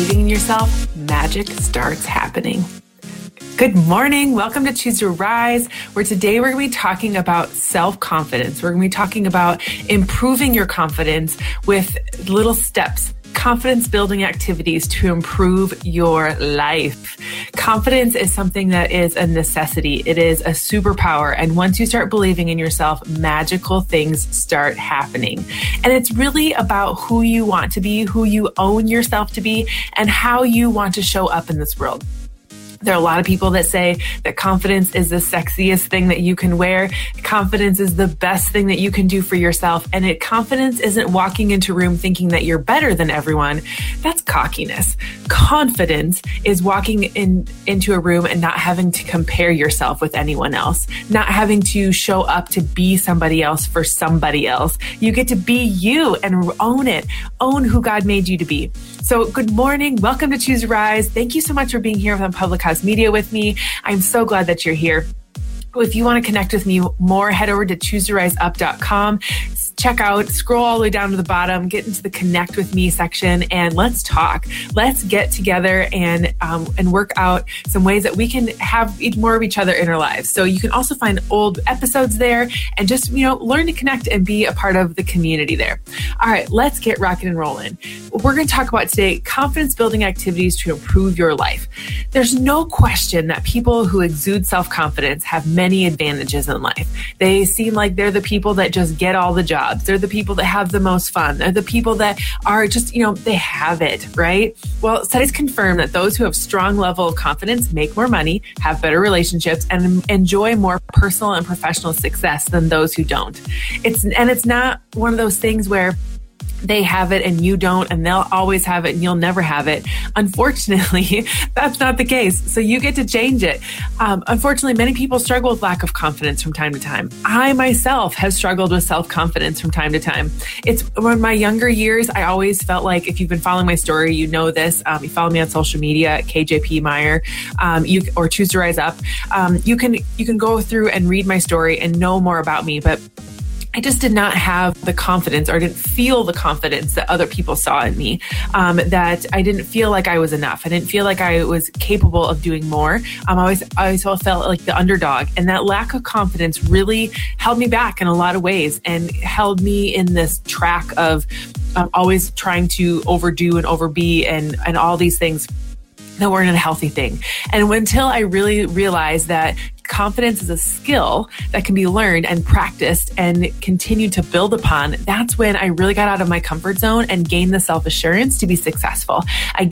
believing in yourself, magic starts happening. Good morning. Welcome to Choose to Rise, where today we're going to be talking about self-confidence. We're going to be talking about improving your confidence with little steps, confidence building activities to improve your life. Confidence is something that is a necessity. It is a superpower. And once you start believing in yourself, magical things start happening. And it's really about who you want to be, who you own yourself to be, and how you want to show up in this world. There are a lot of people that say that confidence is the sexiest thing that you can wear. Confidence is the best thing that you can do for yourself. And confidence isn't walking into a room thinking that you're better than everyone. That's cockiness. Confidence is walking into a room and not having to compare yourself with anyone else, not having to show up to be somebody else for somebody else. You get to be you and own it. Own who God made you to be. So good morning. Welcome to Choose to Rise. Thank you so much for being here on Public House Media with me. I'm so glad that you're here. If you want to connect with me more, head over to choosetoriseup.com. Check out, scroll all the way down to the bottom, get into the connect with me section, and let's talk. Let's get together and work out some ways that we can have more of each other in our lives. So you can also find old episodes there and just, learn to connect and be a part of the community there. All right, let's get rocking and rolling. We're going to talk about today, confidence building activities to improve your life. There's no question that people who exude self-confidence have many advantages in life. They seem like they're the people that just get all the jobs. They're the people that have the most fun. They're the people that are just, they have it, right? Well, studies confirm that those who have strong level of confidence make more money, have better relationships, and enjoy more personal and professional success than those who don't. It's not one of those things where they have it and you don't, and they'll always have it and you'll never have it. Unfortunately, that's not the case. So you get to change it. Unfortunately, many people struggle with lack of confidence from time to time. I myself have struggled with self-confidence from time to time. It's in my younger years, I always felt like, if you've been following my story, you know this. You follow me on social media at KJP Meyer, or Choose to Rise Up. You can go through and read my story and know more about me, but I just did not have the confidence, or didn't feel the confidence that other people saw in me, that I didn't feel like I was enough. I didn't feel like I was capable of doing more. I always felt like the underdog, and that lack of confidence really held me back in a lot of ways and held me in this track of always trying to overdo and overbe and all these things that weren't a healthy thing. And until I really realized that confidence is a skill that can be learned and practiced and continued to build upon, that's when I really got out of my comfort zone and gained the self-assurance to be successful. I